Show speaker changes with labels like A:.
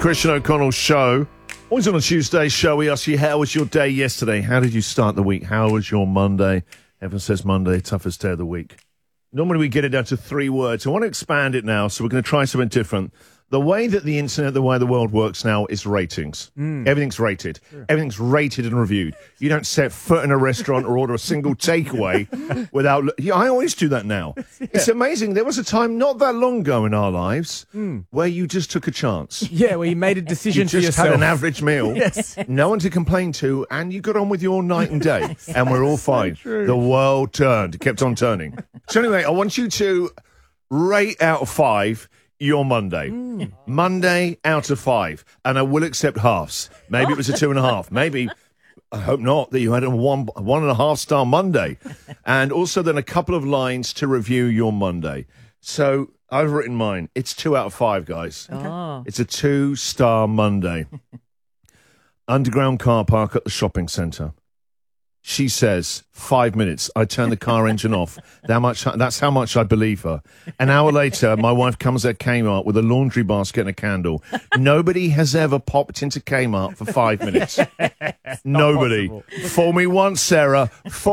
A: Christian O'Connell Show. Always on a Tuesday show, we ask you, how was your day yesterday? How did you start the week? How was your Monday? Everyone says Monday, toughest day of the week. Normally we get it down to 3 words. I want to expand it now, so we're going to try something different. The way that the internet, the way the world works now is ratings. Everything's rated. Sure. Everything's rated and reviewed. You don't set foot in a restaurant or order a single takeaway without... I always do that now. Yeah. It's amazing. There was a time not that long ago in our lives where you just took a chance.
B: Yeah, where you made a decision for yourself.
A: You just had an average meal.
B: Yes.
A: No one to complain to, and you got on with your night and day. And we're all fine. So the world turned. It kept on turning. So anyway, I want you to rate out of 5... your Monday. Monday out of 5. And I will accept halves. Maybe it was a 2.5. Maybe, I hope not, that you had a 1.5 star Monday. And also then a couple of lines to review your Monday. So I've written mine. It's 2 out of 5, guys.
C: Oh.
A: It's a 2-star Monday. Underground car park at the shopping centre. She says, 5 minutes. I turn the car engine off. That's how much I believe her. An hour later, my wife comes at Kmart with a laundry basket and a candle. Nobody has ever popped into Kmart for 5 minutes. Nobody. Fool me once, Sarah.